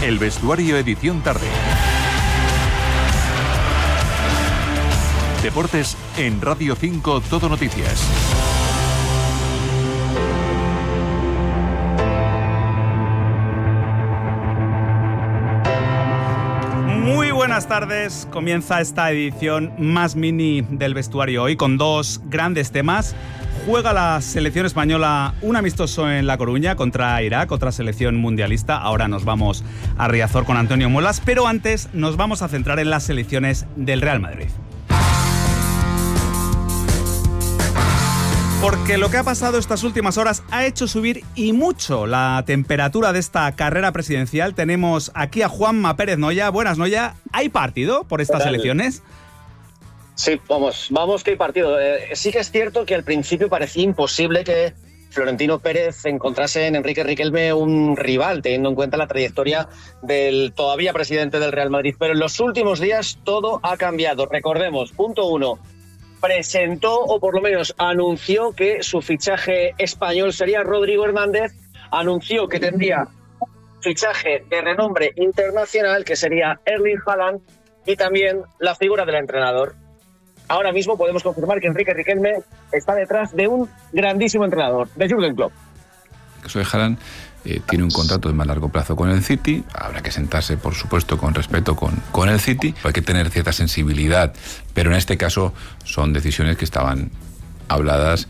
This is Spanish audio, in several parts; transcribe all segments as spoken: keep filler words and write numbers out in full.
El Vestuario edición tarde. Deportes en Radio cinco Todo Noticias. Muy buenas tardes, comienza esta edición más mini del Vestuario hoy con dos grandes temas. Juega la selección española un amistoso en La Coruña contra Irak, otra selección mundialista. Ahora nos vamos a Riazor con Antonio Muelas, pero antes nos vamos a centrar en las selecciones del Real Madrid. Porque lo que ha pasado estas últimas horas ha hecho subir y mucho la temperatura de esta carrera presidencial. Tenemos aquí a Juanma Pérez Noya. Buenas, Noya. ¿Hay partido por estas elecciones? Sí, vamos, vamos que hay partido. Eh, sí que es cierto que al principio parecía imposible que Florentino Pérez encontrase en Enrique Riquelme un rival, teniendo en cuenta la trayectoria del todavía presidente del Real Madrid. Pero en los últimos días todo ha cambiado. Recordemos, punto uno, presentó o por lo menos anunció que su fichaje español sería Rodrigo Hernández, anunció que tendría fichaje de renombre internacional que sería Erling Haaland y también la figura del entrenador. Ahora mismo podemos confirmar que Enrique Riquelme está detrás de un grandísimo entrenador, de Jürgen Klopp. El caso de Haaland eh, tiene un contrato de más largo plazo con el City. Habrá que sentarse, por supuesto, con respeto con, con el City. Hay que tener cierta sensibilidad, pero en este caso son decisiones que estaban habladas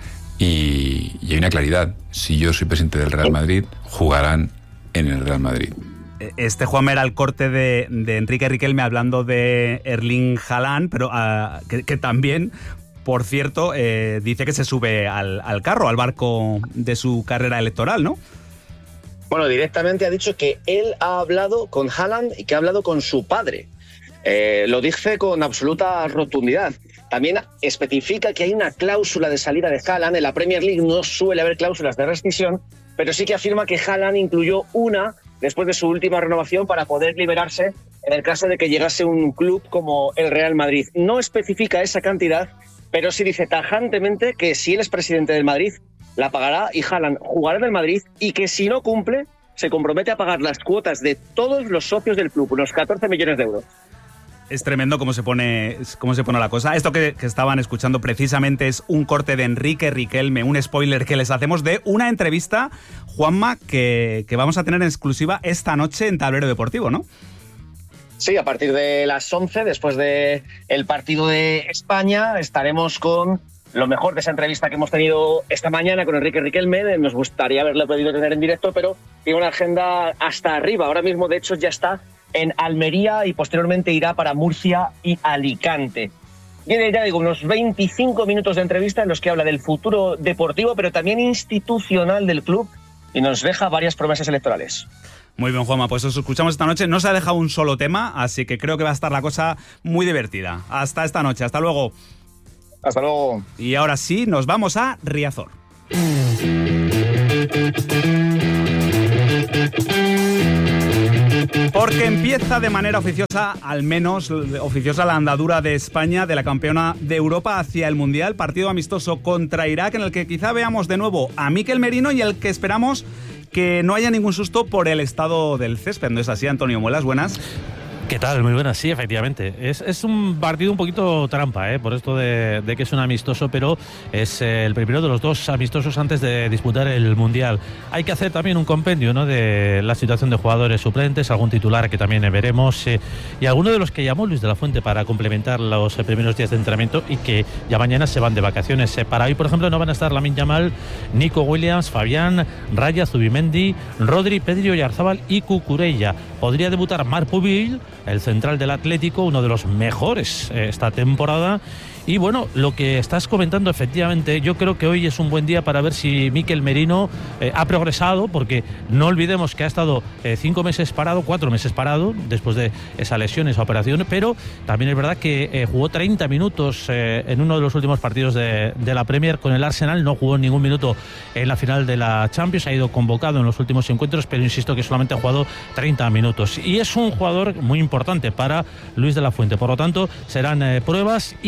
y, y hay una claridad. Si yo soy presidente del Real Madrid, jugarán en el Real Madrid. Este, Juan, era el corte de, de Enrique Riquelme hablando de Erling Haaland, pero uh, que, que también, por cierto, eh, dice que se sube al, al carro, al barco de su carrera electoral, ¿no? Bueno, directamente ha dicho que él ha hablado con Haaland y que ha hablado con su padre. Eh, lo dice con absoluta rotundidad. También especifica que hay una cláusula de salida de Haaland. En la Premier League no suele haber cláusulas de rescisión, pero sí que afirma que Haaland incluyó una después de su última renovación para poder liberarse en el caso de que llegase un club como el Real Madrid. No especifica esa cantidad, pero sí dice tajantemente que si él es presidente del Madrid, la pagará y Haaland jugará en el Madrid y que si no cumple, se compromete a pagar las cuotas de todos los socios del club, unos catorce millones de euros. Es tremendo cómo se pone, cómo se pone la cosa. Esto que, que estaban escuchando precisamente es un corte de Enrique Riquelme, un spoiler que les hacemos de una entrevista, Juanma, que, que vamos a tener en exclusiva esta noche en Tablero Deportivo, ¿no? Sí, a partir de las once, después del partido de España, estaremos con lo mejor de esa entrevista que hemos tenido esta mañana con Enrique Riquelme. Nos gustaría haberlo podido tener en directo, pero tiene una agenda hasta arriba. Ahora mismo, de hecho, ya está en Almería y posteriormente irá para Murcia y Alicante. Tiene, ya digo, unos veinticinco minutos de entrevista en los que habla del futuro deportivo, pero también institucional del club y nos deja varias promesas electorales. Muy bien, Juanma, pues os escuchamos esta noche. No se ha dejado un solo tema, así que creo que va a estar la cosa muy divertida. Hasta esta noche, hasta luego. Hasta luego. Y ahora sí, nos vamos a Riazor. Porque empieza de manera oficiosa, al menos oficiosa, la andadura de España de la campeona de Europa hacia el Mundial. Partido amistoso contra Irak, en el que quizá veamos de nuevo a Mikel Merino y el que esperamos que no haya ningún susto por el estado del césped. ¿No es así, Antonio Muelas? Buenas. ¿Qué tal? Muy buenas, sí, efectivamente. Es, es un partido un poquito trampa, ¿eh? Por esto de, de que es un amistoso, pero es eh, el primero de los dos amistosos antes de disputar el Mundial. Hay que hacer también un compendio, ¿no?, de la situación de jugadores suplentes, algún titular que también veremos, eh, y alguno de los que llamó Luis de la Fuente para complementar los eh, primeros días de entrenamiento y que ya mañana se van de vacaciones. Eh, para hoy, por ejemplo, no van a estar Lamine Yamal, Nico Williams, Fabián, Raya, Zubimendi, Rodri, Pedri, Oyarzabal y Cucurella. Podría debutar Marc Pubil, el central del Atlético, uno de los mejores eh, esta temporada. Y bueno, lo que estás comentando, efectivamente, yo creo que hoy es un buen día para ver si Mikel Merino eh, ha progresado, porque no olvidemos que ha estado eh, cinco meses parado, cuatro meses parado, después de esa lesión, esa operación, pero también es verdad que eh, jugó treinta minutos eh, en uno de los últimos partidos de, de la Premier con el Arsenal, no jugó ningún minuto en la final de la Champions, ha ido convocado en los últimos encuentros, pero insisto que solamente ha jugado treinta minutos. Y es un jugador muy importante para Luis de la Fuente, por lo tanto, serán eh, pruebas y, como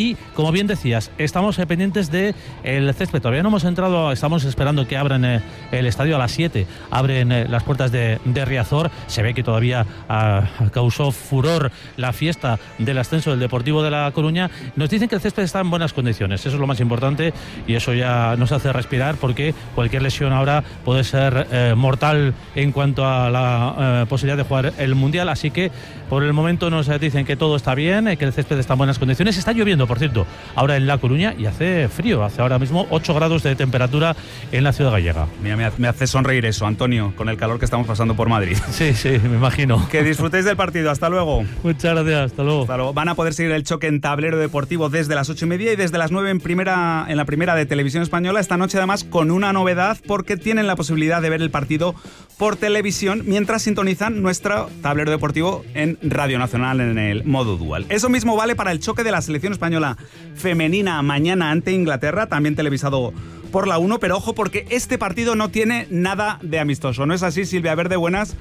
como bien decías, estamos eh, pendientes de el césped. Todavía no hemos entrado, estamos esperando que abran eh, el estadio a las siete. Abren eh, las puertas de, de Riazor. Se ve que todavía ah, causó furor la fiesta del ascenso del Deportivo de La Coruña. Nos dicen que el césped está en buenas condiciones. Eso es lo más importante y eso ya nos hace respirar, porque cualquier lesión ahora puede ser eh, mortal en cuanto a la eh, posibilidad de jugar el Mundial. Así que por el momento nos dicen que todo está bien, eh, que el césped está en buenas condiciones. Está lloviendo, por cierto, ahora en La Coruña, y hace frío. Hace ahora mismo ocho grados de temperatura en la ciudad gallega. Mira, me hace sonreír eso, Antonio, con el calor que estamos pasando por Madrid. Sí, sí, me imagino. Que disfrutéis del partido. Hasta luego. Muchas gracias. Hasta luego. Hasta luego. Van a poder seguir el choque en Tablero Deportivo desde las ocho y media y desde las nueve en, primera, en la primera de Televisión Española. Esta noche, además, con una novedad, porque tienen la posibilidad de ver el partido por televisión mientras sintonizan nuestro Tablero Deportivo en Radio Nacional en el modo dual. Eso mismo vale para el choque de la selección española femenina mañana ante Inglaterra, también televisado por la uno, pero ojo, porque este partido no tiene nada de amistoso. ¿No es así, Silvia Verde? Buenas.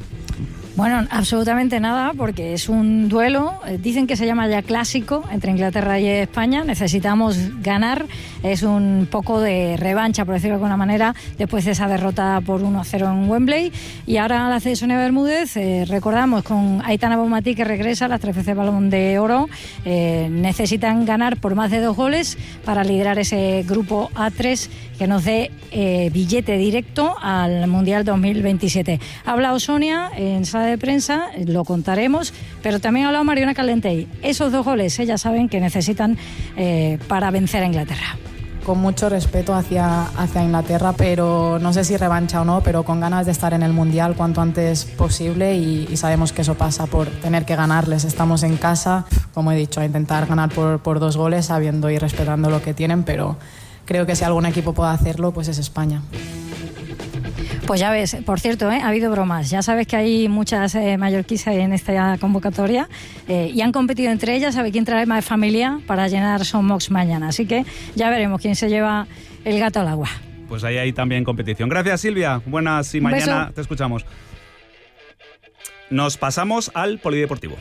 Bueno, absolutamente nada, porque es un duelo, dicen que se llama ya clásico entre Inglaterra y España. Necesitamos ganar, es un poco de revancha, por decirlo de alguna manera, después de esa derrota por uno a cero en Wembley. Y ahora la hace Sonia Bermúdez, eh, recordamos, con Aitana Bonmatí, que regresa, las tres veces Balón de Oro. Eh, necesitan ganar por más de dos goles para liderar ese grupo A tres que nos dé eh, billete directo al Mundial dos mil veintisiete. Ha hablado Sonia en sala de prensa, lo contaremos, pero también ha hablado Mariona Calentey. Esos dos goles ellas saben que necesitan eh, para vencer a Inglaterra. Con mucho respeto hacia, hacia Inglaterra, pero no sé si revancha o no, pero con ganas de estar en el Mundial cuanto antes posible, y, y sabemos que eso pasa por tener que ganarles. Estamos en casa, como he dicho, a intentar ganar por, por dos goles, sabiendo y respetando lo que tienen, pero creo que si algún equipo puede hacerlo, pues es España. Pues ya ves, por cierto, ¿eh? ha habido bromas. Ya sabes que hay muchas eh, mallorquíes en esta convocatoria eh, y han competido entre ellas a ver quién trae más familia para llenar Sonmox mañana. Así que ya veremos quién se lleva el gato al agua. Pues ahí hay también competición. Gracias, Silvia. Buenas, y mañana beso. Te escuchamos. Nos pasamos al polideportivo.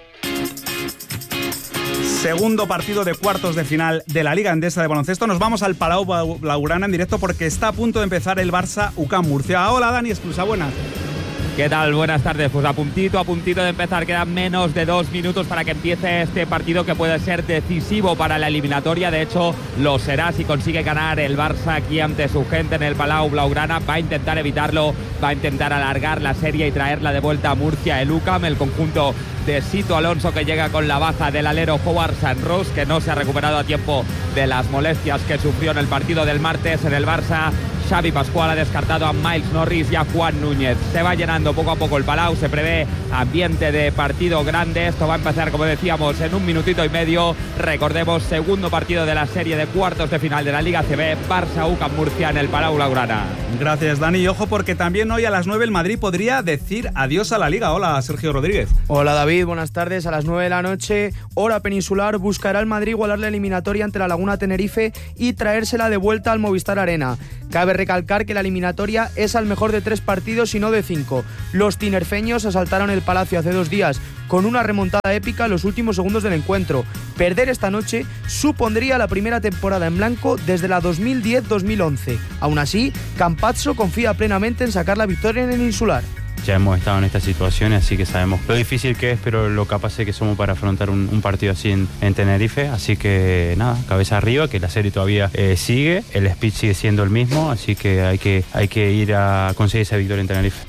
Segundo partido de cuartos de final de la Liga Endesa de baloncesto. Nos vamos al Palau Blaugrana en directo porque está a punto de empezar el Barça U C A M Murcia. Hola, Dani Esclusa, buenas. ¿Qué tal? Buenas tardes. Pues a puntito, a puntito de empezar. Quedan menos de dos minutos para que empiece este partido que puede ser decisivo para la eliminatoria. De hecho, lo será si consigue ganar el Barça aquí ante su gente en el Palau Blaugrana. Va a intentar evitarlo, va a intentar alargar la serie y traerla de vuelta a Murcia el U C A M, el conjunto de Sito Alonso, que llega con la baja del alero Howard Sanros, que no se ha recuperado a tiempo de las molestias que sufrió en el partido del martes. En el Barça, Xavi Pascual ha descartado a Miles Norris y a Juan Núñez. Se va llenando poco a poco el Palau, se prevé ambiente de partido grande. Esto va a empezar, como decíamos, en un minutito y medio. Recordemos, segundo partido de la serie de cuartos de final de la Liga A C B, Barça U C A M Murcia en el Palau Blaugrana. Gracias, Dani. Y ojo, porque también hoy a las nueve el Madrid podría decir adiós a la Liga. Hola, Sergio Rodríguez. Hola, David. Buenas tardes. A las nueve de la noche, hora peninsular, buscará el Madrid igualar la eliminatoria ante la Laguna Tenerife y traérsela de vuelta al Movistar Arena. Cabe recalcar que la eliminatoria es al mejor de tres partidos y no de cinco. Los tinerfeños asaltaron el Palacio hace dos días con una remontada épica en los últimos segundos del encuentro. Perder esta noche supondría la primera temporada en blanco desde la dos mil diez dos mil once. Aún así, Campazzo confía plenamente en sacar la victoria en el Insular. Ya hemos estado en estas situaciones, así que sabemos lo difícil que es, pero lo capaces que somos para afrontar un, un partido así en, en Tenerife. Así que nada, cabeza arriba, que la serie todavía eh, sigue, el speech sigue siendo el mismo, así que hay que, hay que ir a conseguir esa victoria en Tenerife.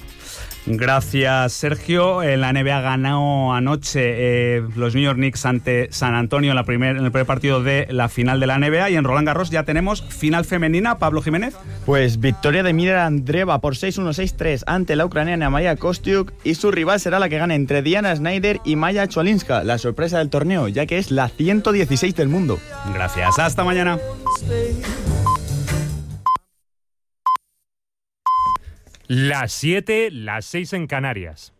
Gracias, Sergio. En la N B A ganó anoche eh, los New York Knicks ante San Antonio en, la primer, en el primer partido de la final de la N B A, y en Roland Garros ya tenemos final femenina. Pablo Jiménez. Pues victoria de Mira Andreeva por seis uno seis tres ante la ucraniana Maya Kostyuk, y su rival será la que gane entre Diana Snyder y Maya Cholinska, la sorpresa del torneo, ya que es la ciento dieciséis del mundo. Gracias, hasta mañana. Las siete, las seis en Canarias.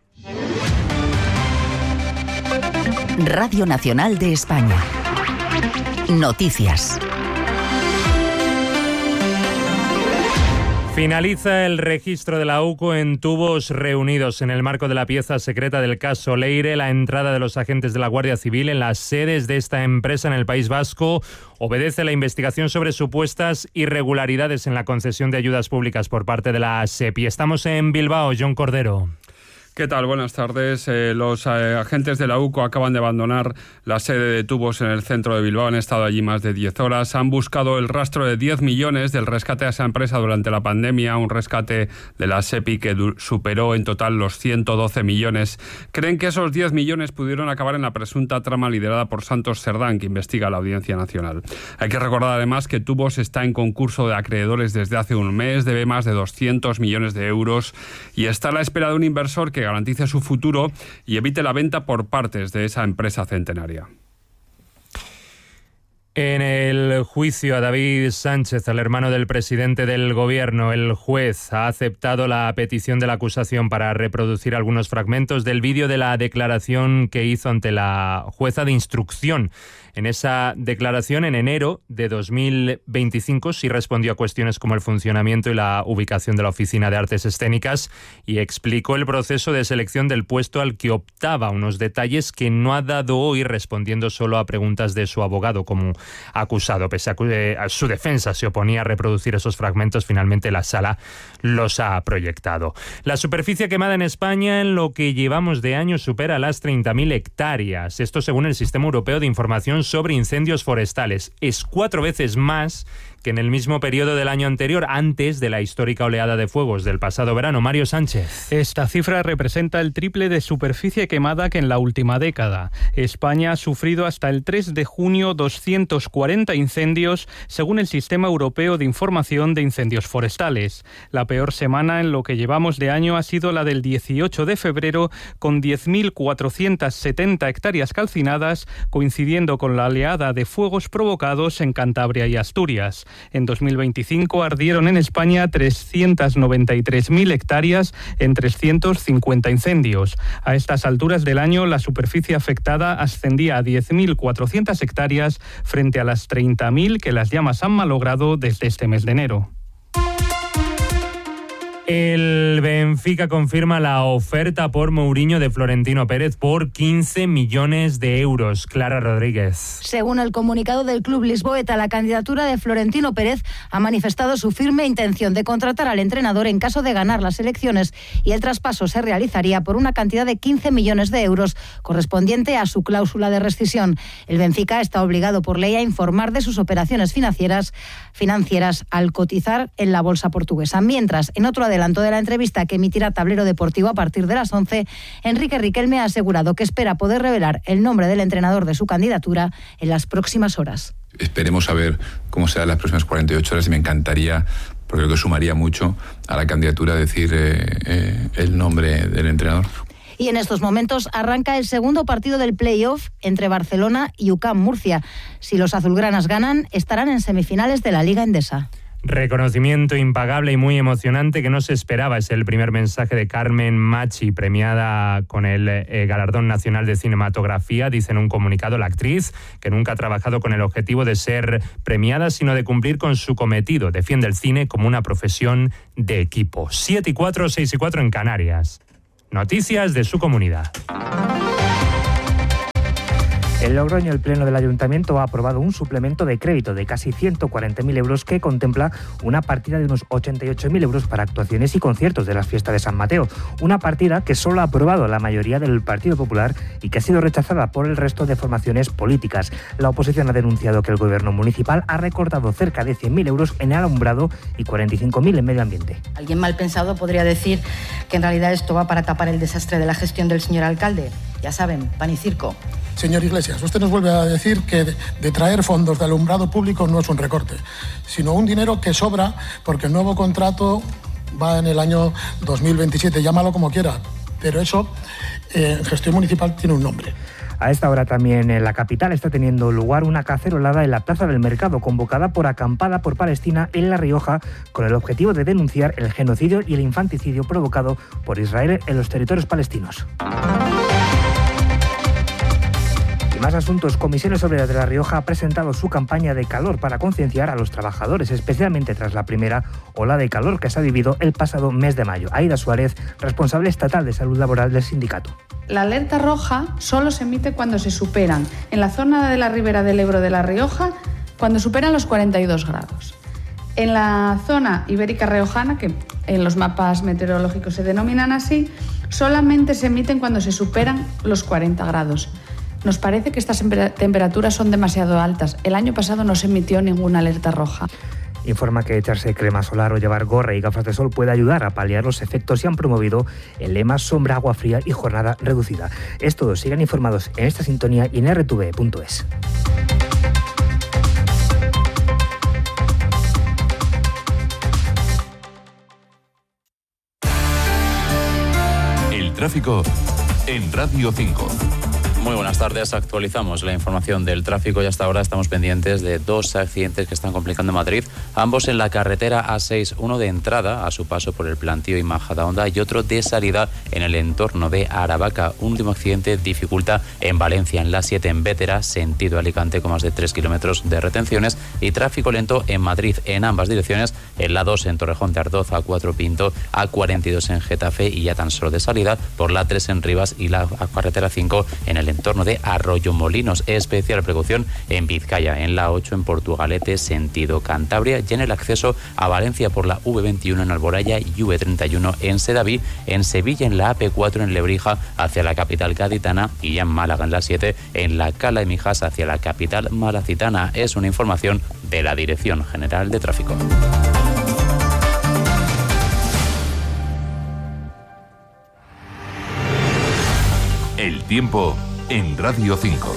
Radio Nacional de España. Noticias. Finaliza el registro de la U C O en tubos reunidos en el marco de la pieza secreta del caso Leire. La entrada de los agentes de la Guardia Civil en las sedes de esta empresa en el País Vasco obedece a la investigación sobre supuestas irregularidades en la concesión de ayudas públicas por parte de la SEPI. Estamos en Bilbao, John Cordero. ¿Qué tal? Buenas tardes. Eh, los eh, agentes de la U C O acaban de abandonar la sede de tubos en el centro de Bilbao. Han estado allí más de diez horas. Han buscado el rastro de diez millones del rescate a esa empresa durante la pandemia, un rescate de la SEPI que du- superó en total los ciento doce millones. Creen que esos diez millones pudieron acabar en la presunta trama liderada por Santos Cerdán, que investiga la Audiencia Nacional. Hay que recordar además que Tubos está en concurso de acreedores desde hace un mes, debe más de doscientos millones de euros y está a la espera de un inversor que garantice su futuro y evite la venta por partes de esa empresa centenaria. En el juicio a David Sánchez, el hermano del presidente del gobierno, el juez ha aceptado la petición de la acusación para reproducir algunos fragmentos del vídeo de la declaración que hizo ante la jueza de instrucción. En esa declaración, en enero de dos mil veinticinco, sí respondió a cuestiones como el funcionamiento y la ubicación de la Oficina de Artes Escénicas y explicó el proceso de selección del puesto al que optaba, unos detalles que no ha dado hoy respondiendo solo a preguntas de su abogado como acusado. Pese a que a su defensa se oponía a reproducir esos fragmentos, finalmente la sala los ha proyectado. La superficie quemada en España en lo que llevamos de año supera las treinta mil hectáreas. Esto según el Sistema Europeo de Información sobre Incendios Forestales. Es cuatro veces más que en el mismo periodo del año anterior, antes de la histórica oleada de fuegos del pasado verano. Mario Sánchez. Esta cifra representa el triple de superficie quemada que en la última década. España ha sufrido hasta el tres de junio doscientos cuarenta incendios, según el Sistema Europeo de Información de Incendios Forestales. La peor semana en lo que llevamos de año ha sido la del dieciocho de febrero, con diez mil cuatrocientas setenta hectáreas calcinadas, coincidiendo con la oleada de fuegos provocados en Cantabria y Asturias. En dos mil veinticinco ardieron en España trescientas noventa y tres mil hectáreas en trescientos cincuenta incendios. A estas alturas del año, la superficie afectada ascendía a diez mil cuatrocientas hectáreas frente a las treinta mil que las llamas han malogrado desde este mes de enero. El Benfica confirma la oferta por Mourinho de Florentino Pérez por quince millones de euros. Clara Rodríguez. Según el comunicado del club lisboeta, la candidatura de Florentino Pérez ha manifestado su firme intención de contratar al entrenador en caso de ganar las elecciones y el traspaso se realizaría por una cantidad de quince millones de euros correspondiente a su cláusula de rescisión. El Benfica está obligado por ley a informar de sus operaciones financieras, financieras al cotizar en la bolsa portuguesa. Mientras, en otro adelanto de la entrevista que emitirá Tablero Deportivo a partir de las once, Enrique Riquelme ha asegurado que espera poder revelar el nombre del entrenador de su candidatura en las próximas horas. Esperemos saber cómo serán las próximas cuarenta y ocho horas y me encantaría, porque creo que sumaría mucho a la candidatura, decir eh, eh, el nombre del entrenador. Y en estos momentos arranca el segundo partido del play-off entre Barcelona y U C A M Murcia. Si los azulgranas ganan, estarán en semifinales de la Liga Endesa. Reconocimiento impagable y muy emocionante que no se esperaba. Es el primer mensaje de Carmen Machi, premiada con el eh, Galardón Nacional de Cinematografía. Dice en un comunicado la actriz que nunca ha trabajado con el objetivo de ser premiada, sino de cumplir con su cometido. Defiende el cine como una profesión de equipo. siete y cuatro, seis y cuatro en Canarias. Noticias de su comunidad. En Logroño, el Pleno del Ayuntamiento ha aprobado un suplemento de crédito de casi ciento cuarenta mil euros que contempla una partida de unos ochenta y ocho mil euros para actuaciones y conciertos de las fiestas de San Mateo. Una partida que solo ha aprobado la mayoría del Partido Popular y que ha sido rechazada por el resto de formaciones políticas. La oposición ha denunciado que el Gobierno municipal ha recortado cerca de cien mil euros en alumbrado y cuarenta y cinco mil en medio ambiente. Alguien mal pensado podría decir que en realidad esto va para tapar el desastre de la gestión del señor alcalde. Ya saben, pan y circo. Señor Iglesias, usted nos vuelve a decir que de, de traer fondos de alumbrado público no es un recorte, sino un dinero que sobra porque el nuevo contrato va en el año dos mil veintisiete, llámalo como quiera, pero eso eh, en gestión municipal tiene un nombre. A esta hora también en la capital está teniendo lugar una cacerolada en la Plaza del Mercado, convocada por Acampada por Palestina en La Rioja, con el objetivo de denunciar el genocidio y el infanticidio provocado por Israel en los territorios palestinos. más asuntos, Comisiones Obreras de La Rioja ha presentado su campaña de calor para concienciar a los trabajadores, especialmente tras la primera ola de calor que se ha vivido el pasado mes de mayo. Aida Suárez, responsable estatal de salud laboral del sindicato. La alerta roja solo se emite cuando se superan, en la zona de la Ribera del Ebro de La Rioja, cuando superan los cuarenta y dos grados. En la zona ibérica riojana, que en los mapas meteorológicos se denominan así, solamente se emiten cuando se superan los cuarenta grados. Nos parece que estas temperaturas son demasiado altas. El año pasado no se emitió ninguna alerta roja. Informa que echarse crema solar o llevar gorra y gafas de sol puede ayudar a paliar los efectos y han promovido el lema Sombra, Agua Fría y Jornada Reducida. Es todo. Sigan informados en esta sintonía y en erre te ve punto es. El tráfico en Radio cinco. Muy buenas tardes, actualizamos la información del tráfico y hasta ahora estamos pendientes de dos accidentes que están complicando Madrid, ambos en la carretera A seis, uno de entrada a su paso por el Plantío y Majadahonda y otro de salida en el entorno de Aravaca. Un último accidente dificulta en Valencia, en la siete en Bétera, sentido Alicante, con más de tres kilómetros de retenciones y tráfico lento en Madrid en ambas direcciones, en la dos en Torrejón de Ardoz, A cuatro Pinto, A cuarenta y dos en Getafe y ya tan solo de salida por la tres en Rivas y la carretera cinco en el entorno de Arroyomolinos. Especial precaución en Vizcaya, en la ocho en Portugalete, sentido Cantabria y en el acceso a Valencia por la ve veintiuno en Alboraya y ve treinta y uno en Sedaví, en Sevilla en la A P cuatro en Lebrija hacia la capital gaditana y ya en Málaga en la siete en la Cala de Mijas hacia la capital malacitana. Es una información de la Dirección General de Tráfico. El tiempo en Radio cinco.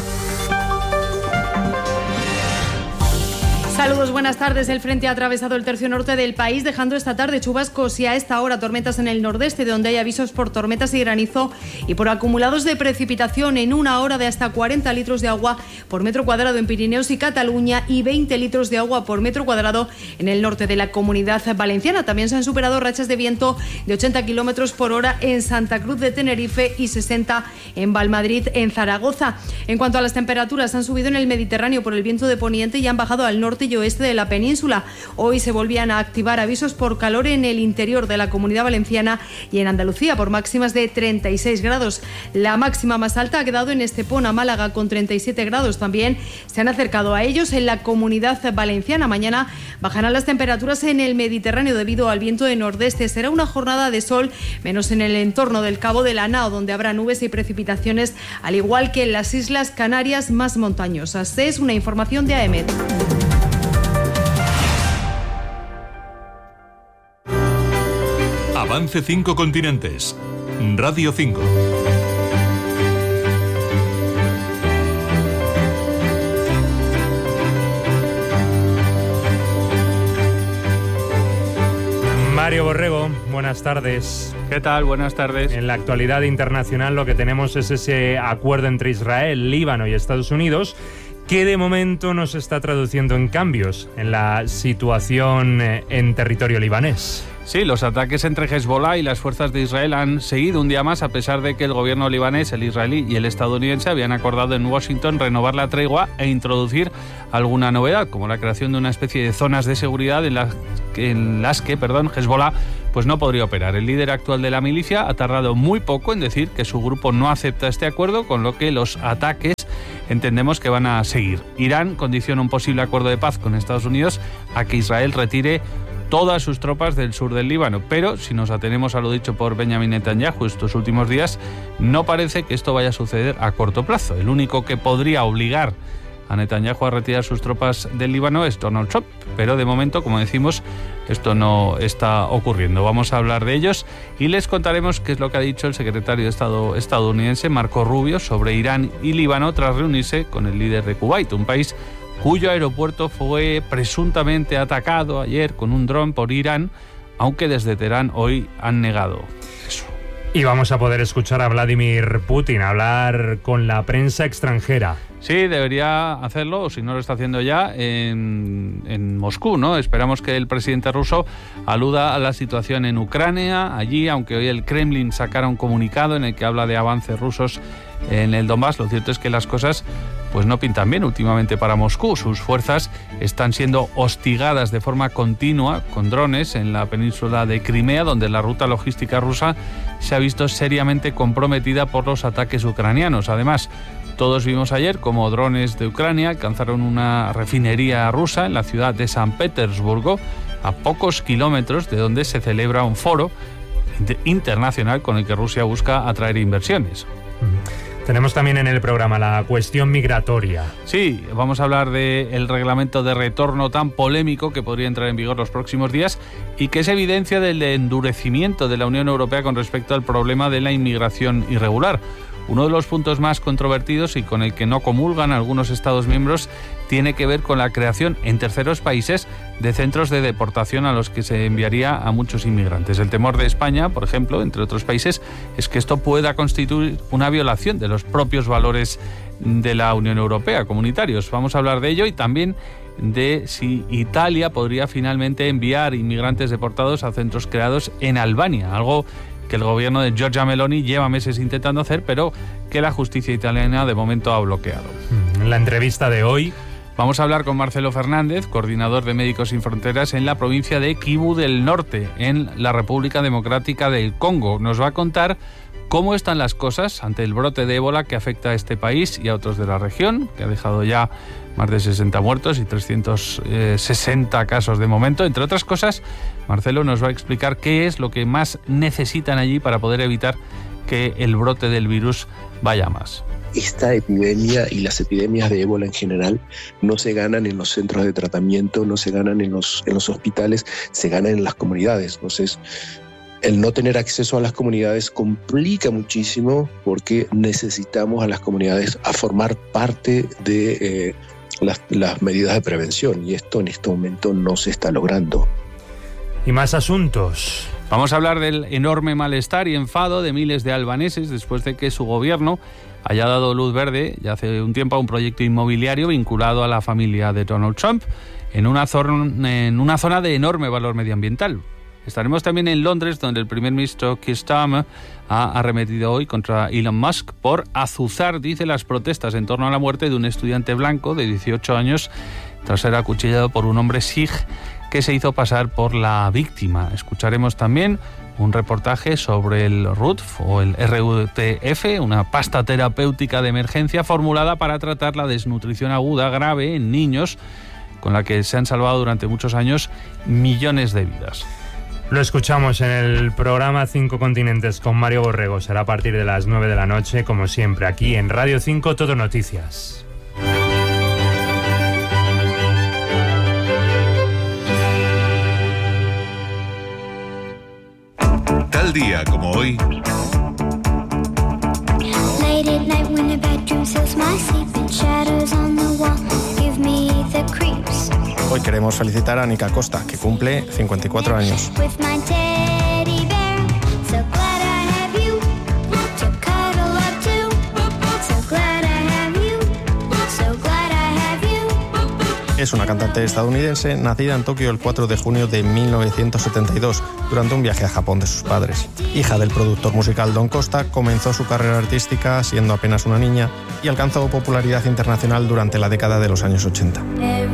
Saludos, buenas tardes. El frente ha atravesado el tercio norte del país, dejando esta tarde chubascos y a esta hora tormentas en el nordeste, donde hay avisos por tormentas y granizo y por acumulados de precipitación en una hora de hasta cuarenta litros de agua por metro cuadrado en Pirineos y Cataluña y veinte litros de agua por metro cuadrado en el norte de la Comunidad Valenciana. También se han superado rachas de viento de ochenta kilómetros por hora en Santa Cruz de Tenerife y sesenta en Valmadrid, en Zaragoza. En cuanto a las temperaturas, han subido en el Mediterráneo por el viento de poniente y han bajado al norte y oeste de la península. Hoy se volvían a activar avisos por calor en el interior de la Comunidad Valenciana y en Andalucía por máximas de treinta y seis grados. La máxima más alta ha quedado en Estepona, Málaga, con treinta y siete grados. También se han acercado a ellos en la Comunidad Valenciana. Mañana bajarán las temperaturas en el Mediterráneo debido al viento de nordeste. Será una jornada de sol, menos en el entorno del Cabo de la Nao, donde habrá nubes y precipitaciones, al igual que en las Islas Canarias más montañosas. Es una información de A E M E T. Avance cinco continentes. Radio cinco. Mario Borrego, buenas tardes. ¿Qué tal? Buenas tardes. En la actualidad internacional lo que tenemos es ese acuerdo entre Israel, Líbano y Estados Unidos que de momento no se está traduciendo en cambios en la situación en territorio libanés. Sí, los ataques entre Hezbollah y las fuerzas de Israel han seguido un día más, a pesar de que el gobierno libanés, el israelí y el estadounidense habían acordado en Washington renovar la tregua e introducir alguna novedad, como la creación de una especie de zonas de seguridad en las que, en las que perdón, Hezbollah pues no podría operar. El líder actual de la milicia ha tardado muy poco en decir que su grupo no acepta este acuerdo, con lo que los ataques entendemos que van a seguir. Irán condiciona un posible acuerdo de paz con Estados Unidos a que Israel retire todas sus tropas del sur del Líbano, pero si nos atenemos a lo dicho por Benjamin Netanyahu estos últimos días, no parece que esto vaya a suceder a corto plazo. El único que podría obligar a Netanyahu a retirar sus tropas del Líbano es Donald Trump, pero de momento, como decimos, esto no está ocurriendo. Vamos a hablar de ellos y les contaremos qué es lo que ha dicho el secretario de Estado estadounidense Marco Rubio sobre Irán y Líbano tras reunirse con el líder de Kuwait, un país cuyo aeropuerto fue presuntamente atacado ayer con un dron por Irán, aunque desde Teherán hoy han negado eso. Y vamos a poder escuchar a Vladimir Putin hablar con la prensa extranjera. Sí, debería hacerlo, o si no lo está haciendo ya, en, en Moscú, ¿no? Esperamos que el presidente ruso aluda a la situación en Ucrania. Allí, aunque hoy el Kremlin sacara un comunicado en el que habla de avances rusos en el Donbass, lo cierto es que las cosas pues no pintan bien últimamente para Moscú. Sus fuerzas están siendo hostigadas de forma continua con drones en la península de Crimea, donde la ruta logística rusa se ha visto seriamente comprometida por los ataques ucranianos. Además, todos vimos ayer cómo drones de Ucrania alcanzaron una refinería rusa en la ciudad de San Petersburgo, a pocos kilómetros de donde se celebra un foro internacional con el que Rusia busca atraer inversiones. Tenemos también en el programa la cuestión migratoria. Sí, vamos a hablar del reglamento de retorno tan polémico que podría entrar en vigor los próximos días y que es evidencia del endurecimiento de la Unión Europea con respecto al problema de la inmigración irregular. Uno de los puntos más controvertidos y con el que no comulgan algunos Estados miembros tiene que ver con la creación en terceros países de centros de deportación a los que se enviaría a muchos inmigrantes. El temor de España, por ejemplo, entre otros países, es que esto pueda constituir una violación de los propios valores de la Unión Europea, comunitarios. Vamos a hablar de ello y también de si Italia podría finalmente enviar inmigrantes deportados a centros creados en Albania, algo que el gobierno de Giorgia Meloni lleva meses intentando hacer, pero que la justicia italiana de momento ha bloqueado. En la entrevista de hoy vamos a hablar con Marcelo Fernández, coordinador de Médicos Sin Fronteras en la provincia de Kivu del Norte, en la República Democrática del Congo. Nos va a contar cómo están las cosas ante el brote de ébola que afecta a este país y a otros de la región, que ha dejado ya más de sesenta muertos y trescientos sesenta casos de momento. Entre otras cosas, Marcelo nos va a explicar qué es lo que más necesitan allí para poder evitar que el brote del virus vaya más. Esta epidemia y las epidemias de ébola en general no se ganan en los centros de tratamiento, no se ganan en los, en los hospitales, se ganan en las comunidades. Entonces, el no tener acceso a las comunidades complica muchísimo porque necesitamos a las comunidades a formar parte de eh, las, las medidas de prevención y esto en este momento no se está logrando. Y más asuntos. Vamos a hablar del enorme malestar y enfado de miles de albaneses después de que su gobierno haya dado luz verde ya hace un tiempo a un proyecto inmobiliario vinculado a la familia de Donald Trump en una zona, en una zona de enorme valor medioambiental. Estaremos también en Londres, donde el primer ministro Keir Starmer ha arremetido hoy contra Elon Musk por azuzar, dice, las protestas en torno a la muerte de un estudiante blanco de dieciocho años tras ser acuchillado por un hombre sikh que se hizo pasar por la víctima. Escucharemos también un reportaje sobre el R U T F o el R U T F, una pasta terapéutica de emergencia formulada para tratar la desnutrición aguda grave en niños, con la que se han salvado durante muchos años millones de vidas. Lo escuchamos en el programa Cinco Continentes con Mario Borrego. Será a partir de las nueve de la noche, como siempre, aquí en Radio cinco, Todo Noticias. Tal día como hoy. Hoy queremos felicitar a Nica Costa, que cumple cincuenta y cuatro años. Es una cantante estadounidense nacida en Tokio el cuatro de junio de mil novecientos setenta y dos, durante un viaje a Japón de sus padres. Hija del productor musical Don Costa, comenzó su carrera artística siendo apenas una niña y alcanzó popularidad internacional durante la década de los años ochenta.